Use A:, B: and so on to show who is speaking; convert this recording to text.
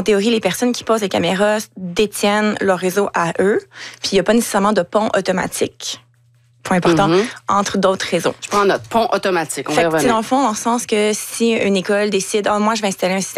A: théorie, les personnes qui posent les caméras détiennent leur réseau à eux. Puis il n'y a pas nécessairement de pont automatique. Point important, entre d'autres réseaux.
B: Je prends notre pont automatique. On va
A: fait que,
B: revenir.
A: dans le fond, dans le sens que si une école décide, moi, je vais installer un système